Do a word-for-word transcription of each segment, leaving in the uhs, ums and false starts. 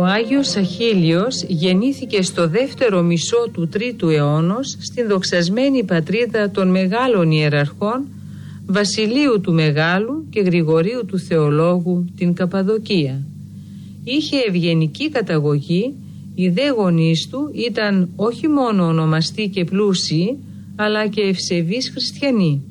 Άγιος Αχίλιος γεννήθηκε στο δεύτερο μισό του τρίτου αιώνος στην δοξασμένη πατρίδα των μεγάλων ιεραρχών Βασιλείου του Μεγάλου και Γρηγορίου του Θεολόγου, την Καπαδοκία. Είχε ευγενική καταγωγή, οι δε γονείς του ήταν όχι μόνο ονομαστοί και πλούσιοι, αλλά και ευσεβείς χριστιανοί.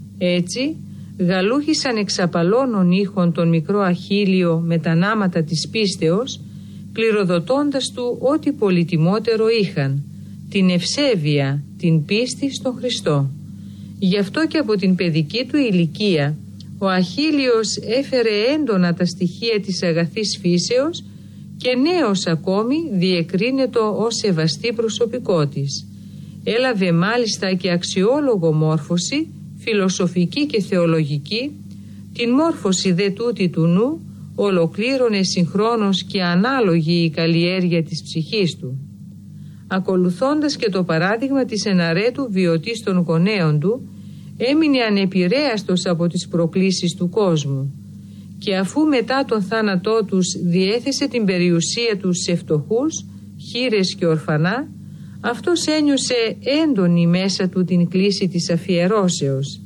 Έτσι γαλούχησαν εξ απαλώνων ήχων τον μικρό Αχίλιο με τα νάματα της πίστεως, κληροδοτώντας του ό,τι πολυτιμότερο είχαν, την ευσέβεια, την πίστη στον Χριστό. Γι' αυτό και από την παιδική του ηλικία ο Αχίλιος έφερε έντονα τα στοιχεία της αγαθής φύσεως και νέος ακόμη διεκρίνεται ως σεβαστή προσωπικότης. Έλαβε μάλιστα και αξιόλογο μόρφωση, φιλοσοφική και θεολογική, την μόρφωση δε τούτη του νου ολοκλήρωνε συγχρόνως και ανάλογη η καλλιέργεια της ψυχής του. Ακολουθώντας και το παράδειγμα της εναρέτου βιωτής των γονέων του, έμεινε ανεπηρέαστος από τις προκλήσεις του κόσμου και αφού μετά τον θάνατό τους διέθεσε την περιουσία του σε φτωχούς, χήρες και ορφανά, αυτός ένιωσε έντονη μέσα του την κλίση της αφιερώσεως.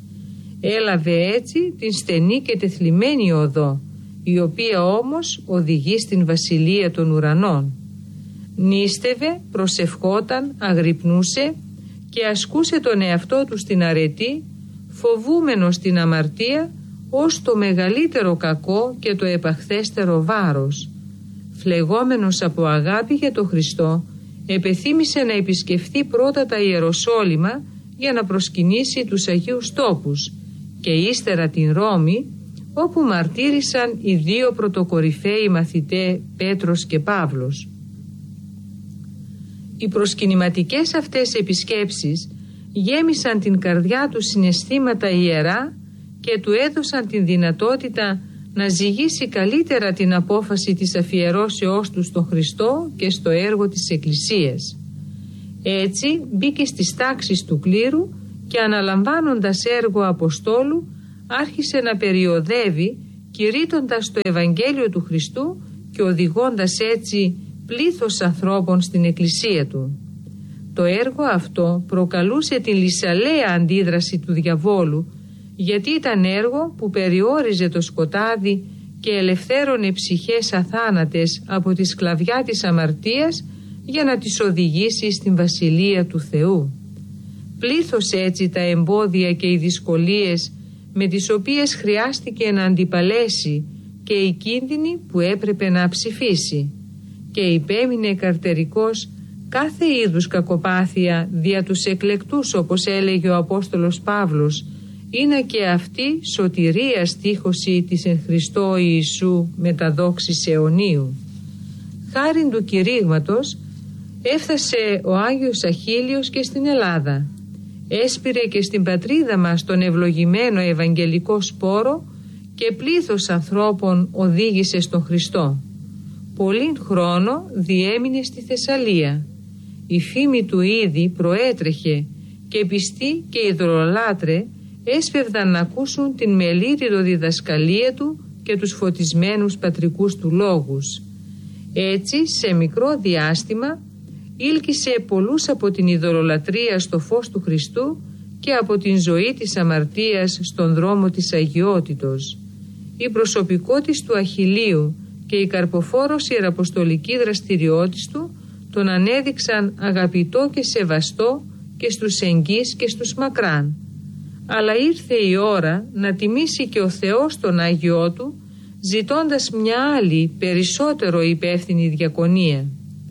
Έλαβε έτσι την στενή και τεθλιμμένη οδό, η οποία όμως οδηγεί στην βασιλεία των ουρανών. Νίστευε, προσευχόταν, αγρυπνούσε και ασκούσε τον εαυτό του στην αρετή, φοβούμενος την αμαρτία ως το μεγαλύτερο κακό και το επαχθέστερο βάρος. Φλεγόμενος από αγάπη για τον Χριστό, επεθύμησε να επισκεφθεί πρώτα τα Ιεροσόλυμα για να προσκυνήσει τους Αγίους Τόπους και ύστερα την Ρώμη, όπου μαρτύρησαν οι δύο πρωτοκορυφαίοι μαθητέ Πέτρος και Παύλος. Οι προσκυνηματικές αυτές επισκέψεις γέμισαν την καρδιά του συναισθήματα ιερά και του έδωσαν την δυνατότητα να ζυγίσει καλύτερα την απόφαση της αφιερώσεώς του στον Χριστό και στο έργο της Εκκλησίας. Έτσι μπήκε στις τάξεις του κλήρου και αναλαμβάνοντας έργο Αποστόλου άρχισε να περιοδεύει, κηρύττοντας το Ευαγγέλιο του Χριστού και οδηγώντας έτσι πλήθος ανθρώπων στην Εκκλησία του. Το έργο αυτό προκαλούσε την λυσαλέα αντίδραση του διαβόλου, γιατί ήταν έργο που περιόριζε το σκοτάδι και ελευθέρωνε ψυχές αθάνατες από τη σκλαβιά της αμαρτίας για να τις οδηγήσει στην Βασιλεία του Θεού. Πλήθωσε έτσι τα εμπόδια και οι δυσκολίες με τις οποίες χρειάστηκε να αντιπαλέσει και οι κίνδυνοι που έπρεπε να ψηφίσει, και υπέμεινε καρτερικός κάθε είδους κακοπάθεια δια τους εκλεκτούς, όπως έλεγε ο Απόστολος Παύλος, είναι και αυτή σωτηρία στίχωση της εν Χριστώ Ιησού μεταδόξης αιωνίου. Χάριν του κηρύγματος έφτασε ο Άγιος Αχίλιος και στην Ελλάδα. Έσπηρε και στην πατρίδα μας τον ευλογημένο ευαγγελικό σπόρο και πλήθος ανθρώπων οδήγησε στον Χριστό. Πολύν χρόνο διέμεινε στη Θεσσαλία. Η φήμη του ήδη προέτρεχε και πιστοί και ιδωλολάτρε έσπευδαν να ακούσουν την μελίτιδο διδασκαλία του και τους φωτισμένους πατρικούς του λόγους. Έτσι σε μικρό διάστημα ήλκησε πολλούς από την ειδωλολατρία στο φως του Χριστού και από την ζωή της αμαρτίας στον δρόμο της αγιότητος. Η προσωπικότης του Αχιλίου και η καρποφόρος ιεραποστολική δραστηριότης του τον ανέδειξαν αγαπητό και σεβαστό και στους εγγύς και στους μακράν. Αλλά ήρθε η ώρα να τιμήσει και ο Θεός τον Άγιό του, ζητώντας μια άλλη περισσότερο υπεύθυνη διακονία.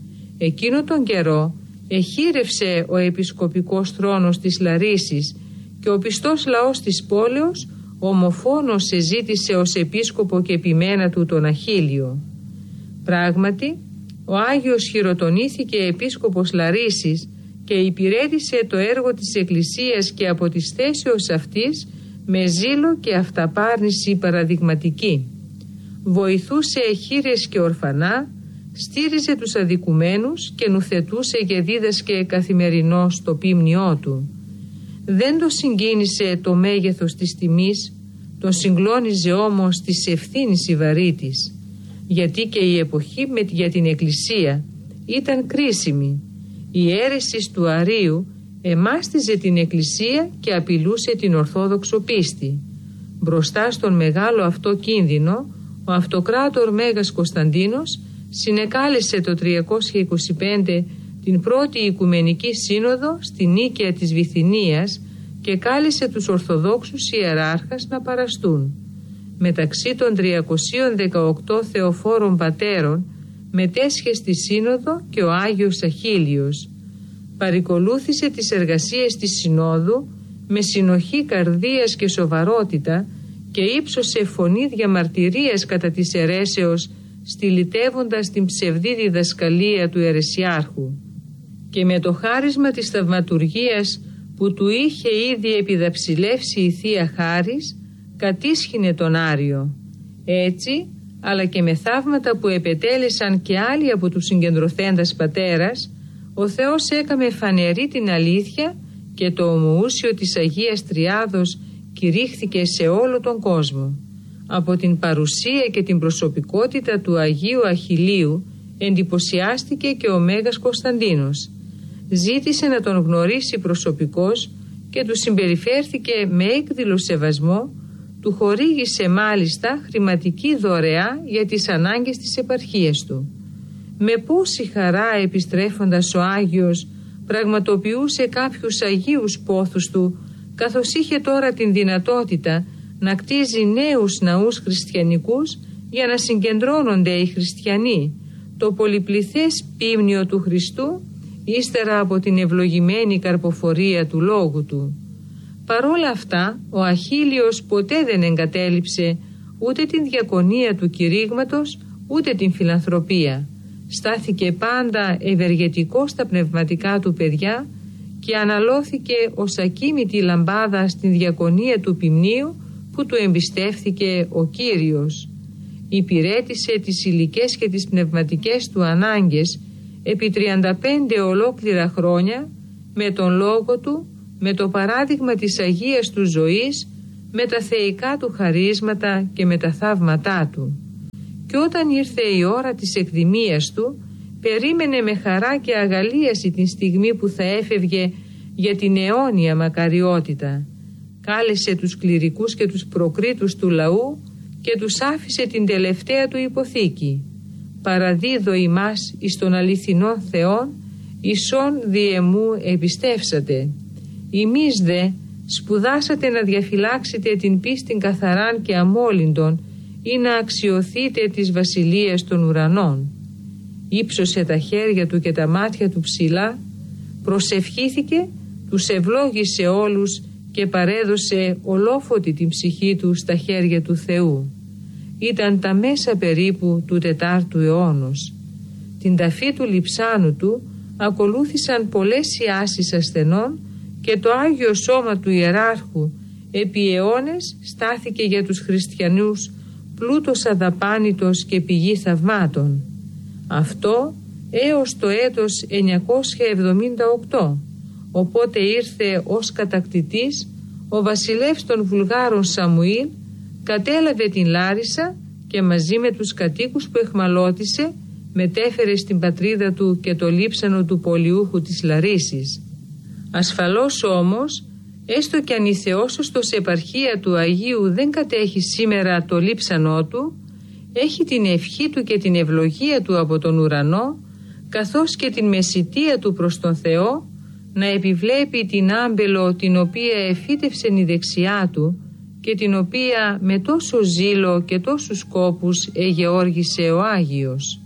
Εκείνο τον καιρό εχείρευσε ο επισκοπικός θρόνος της Λαρίσης και ο πιστός λαός της πόλεως ομοφόνος εζήτησε ως επίσκοπο και επιμένα του τον Αχίλιο. Πράγματι, ο Άγιος χειροτονήθηκε επίσκοπος Λαρίσης και υπηρέτησε το έργο της Εκκλησίας και από τις θέσεως αυτής με ζήλο και αυταπάρνηση παραδειγματική. Βοηθούσε χήρες και ορφανά, στήριζε τους αδικουμένους και νουθετούσε και δίδασκε καθημερινώς το πίμνιό του. Δεν το συγκίνησε το μέγεθος της τιμής, τον συγκλώνιζε όμως της ευθύνης η βαρύτης. γιατί και η εποχή με, για την Εκκλησία ήταν κρίσιμη. Η αίρεση του Αρείου εμάστιζε την Εκκλησία και απειλούσε την Ορθόδοξο πίστη. Μπροστά στον μεγάλο αυτό κίνδυνο, ο αυτοκράτορ Μέγας Κωνσταντίνος συνεκάλεσε το τριακόσια είκοσι πέντε την πρώτη Οικουμενική Σύνοδο στη Νίκαια της Βυθινίας και κάλεσε τους Ορθοδόξους ιεράρχας να παραστούν. Μεταξύ των τριακοσίων δεκαοκτώ θεοφόρων πατέρων μετέσχε στη Σύνοδο και ο Άγιος Αχίλιος. Παρικολούθησε τις εργασίες της Συνόδου με συνοχή καρδίας και σοβαρότητα και ύψωσε φωνή διαμαρτυρίας κατά της αιρέσεως, στυλιτεύοντας την ψευδή διδασκαλία του αιρεσιάρχου. Και με το χάρισμα της θαυματουργίας που του είχε ήδη επιδαψιλεύσει η Θεία Χάρις, κατίσχυνε τον Άριο. Έτσι, αλλά και με θαύματα που επετέλεσαν και άλλοι από τους συγκεντρωθέντας πατέρας, ο Θεός έκαμε φανερή την αλήθεια και το ομοούσιο της Αγίας Τριάδος κηρύχθηκε σε όλο τον κόσμο. Από την παρουσία και την προσωπικότητα του Αγίου Αχιλλείου εντυπωσιάστηκε και ο Μέγας Κωνσταντίνος. Ζήτησε να τον γνωρίσει προσωπικώς και του συμπεριφέρθηκε με έκδηλο σεβασμό, του χορήγησε μάλιστα χρηματική δωρεά για τις ανάγκες της επαρχίας του. Με πόση χαρά επιστρέφοντας ο Άγιος πραγματοποιούσε κάποιους αγίους πόθους του, καθώς είχε τώρα την δυνατότητα να κτίζει νέους ναούς χριστιανικούς για να συγκεντρώνονται οι χριστιανοί, το πολυπληθές πίμνιο του Χριστού, ύστερα από την ευλογημένη καρποφορία του λόγου του. Παρόλα αυτά, ο Αχίλλειος ποτέ δεν εγκατέλειψε ούτε την διακονία του κηρύγματος, ούτε την φιλανθρωπία. Στάθηκε πάντα ευεργετικό στα πνευματικά του παιδιά και αναλώθηκε ως ακίμητη λαμπάδα στην διακονία του ποιμνίου που του εμπιστεύθηκε ο Κύριος. Υπηρέτησε τις υλικές και τις πνευματικές του ανάγκες επί τριάντα πέντε ολόκληρα χρόνια με τον λόγο του, με το παράδειγμα της Αγίας του ζωής, με τα θεϊκά του χαρίσματα και με τα θαύματά του. Και όταν ήρθε η ώρα της εκδημίας του, περίμενε με χαρά και αγαλίαση την στιγμή που θα έφευγε για την αιώνια μακαριότητα. Κάλεσε τους κληρικούς και τους προκρίτους του λαού και τους άφησε την τελευταία του υποθήκη. «Παραδίδω ημάς εις των αληθινών Θεών, ισόν διεμού εμπιστεύσατε. Ημείς δε σπουδάσατε να διαφυλάξετε την πίστην καθαράν και αμόλυντον ή να αξιωθείτε της βασιλείας των ουρανών». Ήψωσε τα χέρια του και τα μάτια του ψηλά, προσευχήθηκε, τους ευλόγησε όλους και παρέδωσε ολόφωτη την ψυχή του στα χέρια του Θεού. Ήταν τα μέσα περίπου του τετάρτου αιώνος. Την ταφή του λειψάνου του ακολούθησαν πολλές ιάσεις ασθενών και το Άγιο Σώμα του Ιεράρχου επί αιώνες στάθηκε για τους χριστιανούς πλούτος αδαπάνητος και πηγή θαυμάτων. Αυτό έως το έτος εννιακόσια εβδομήντα οκτώ, οπότε ήρθε ως κατακτητής ο βασιλεύς των Βουλγάρων Σαμουήλ, κατέλαβε την Λάρισα και μαζί με τους κατοίκους που εχμαλώτησε μετέφερε στην πατρίδα του και το λείψανο του πολιούχου της Λαρίσης. Ασφαλώς όμως, έστω κι αν η Θεόσωστος επαρχία του Αγίου δεν κατέχει σήμερα το λείψανό του, έχει την ευχή του και την ευλογία του από τον ουρανό, καθώς και την μεσιτεία του προς τον Θεό, να επιβλέπει την άμπελο την οποία εφύτευσεν η δεξιά του και την οποία με τόσο ζήλο και τόσους κόπους εγεώργησε ο Άγιος.